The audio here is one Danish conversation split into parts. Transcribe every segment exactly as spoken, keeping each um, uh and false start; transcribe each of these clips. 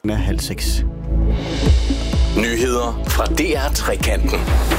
er halv seks. Nyheder fra D R Trekanten.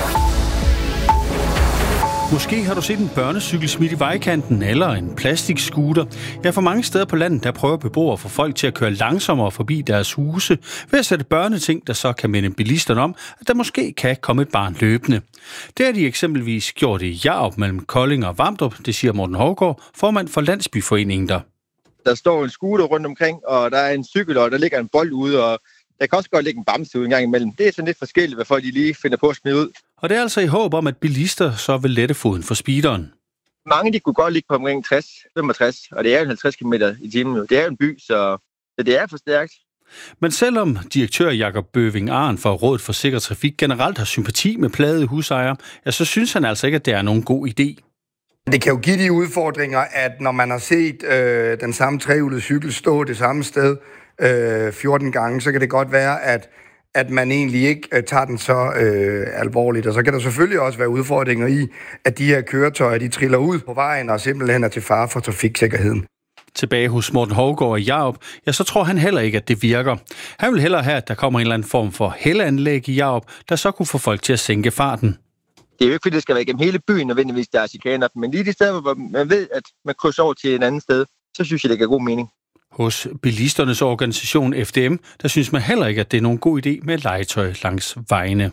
Måske har du set en børnecykel smidt i vejkanten eller en plastikscooter. Ja, for mange steder på landet, der prøver beboere at få folk til at køre langsommere forbi deres huse ved at sætte børneting, der så kan minde bilisterne om, at der måske kan komme et barn løbende. Det har de eksempelvis gjort i Hjarup mellem Kolding og Vamdrup, det siger Morten Hovgaard, formand for Landsbyforeningen der. Der står en scooter rundt omkring, og der er en cykel, og der ligger en bold ude, og der kan også godt ligge en bamse ude en gang imellem. Det er sådan lidt forskelligt, hvad folk de lige finder på at smide ud. Og det er altså i håb om, at bilister så vil lette foden for speederen. Mange de kunne godt ligge på omkring tres femogtres, og det er jo halvtreds kilometer i timen. Det er jo en by, så det er for stærkt. Men selvom direktør Jakob Bøving Arn fra Rådet for Sikker Trafik generelt har sympati med plagede husejere, ja, så synes han altså ikke, at det er nogen god idé. Det kan jo give de udfordringer, at når man har set øh, den samme trehjulede cykel stå det samme sted øh, fjorten gange, så kan det godt være, at, at man egentlig ikke øh, tager den så øh, alvorligt. Og så kan der selvfølgelig også være udfordringer i, at de her køretøjer, de triller ud på vejen og simpelthen er til fare for trafiksikkerheden. Tilbage hos Morten Hovgaard i Hjarup, ja, så tror han heller ikke, at det virker. Han vil hellere have, at der kommer en eller anden form for hældeanlæg i Hjarup, der så kunne få folk til at sænke farten. Det er jo ikke, fordi det skal være igennem hele byen, nødvendigvis der er chikaner, men lige de steder, hvor man ved, at man krydser over til et andet sted, så synes jeg, det giver god mening. Hos bilisternes organisation F D M, der synes man heller ikke, at det er nogen god idé med legetøj langs vejene.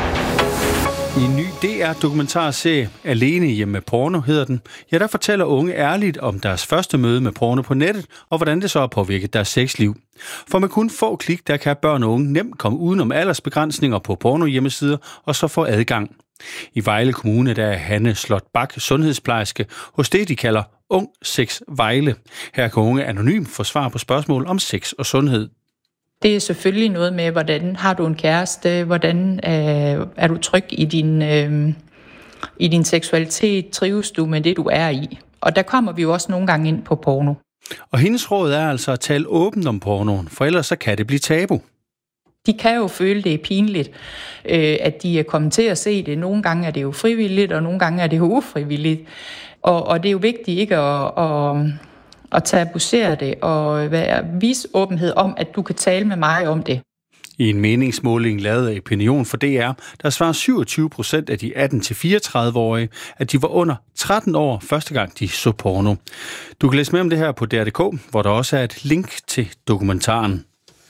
I en ny D R-dokumentarserie, Alene hjemme med porno, hedder den, ja, der fortæller unge ærligt om deres første møde med porno på nettet, og hvordan det så har påvirket deres sexliv. For med kun få klik, der kan børn og unge nemt komme udenom aldersbegrænsninger på porno-hjemmesider, og så få adgang. I Vejle Kommune, der er Hanne Slot Bak sundhedsplejerske hos det, de kalder Ung Sex Vejle. Her kan unge anonymt få svar på spørgsmål om sex og sundhed. Det er selvfølgelig noget med, hvordan har du en kæreste, hvordan øh, er du tryg i din, øh, i din seksualitet, trives du med det, du er i. Og der kommer vi jo også nogle gange ind på porno. Og hendes råd er altså at tale åbent om pornoen, for ellers så kan det blive tabu. De kan jo føle, det er pinligt, øh, at de er kommet til at se det. Nogle gange er det jo frivilligt, og nogle gange er det jo ufrivilligt. Og, og det er jo vigtigt ikke at, at, at tabuisere det og være, vise åbenhed om, at du kan tale med mig om det. I en meningsmåling lavet af Opinion for D R, der svarer syvogtyve procent af de atten til fireogtredive-årige, at de var under tretten år første gang, de så porno. Du kan læse mere om det her på D R punktum d k, hvor der også er et link til dokumentaren.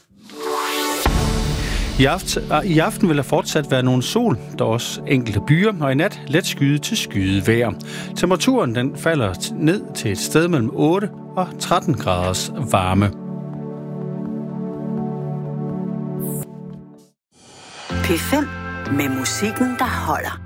I aften, I aften vil der fortsat være nogle sol, der er også enkelte byer, og i nat let skyde til skyde vejr. Temperaturen den falder ned til et sted mellem otte og tretten graders varme. P fem med musikken, der holder.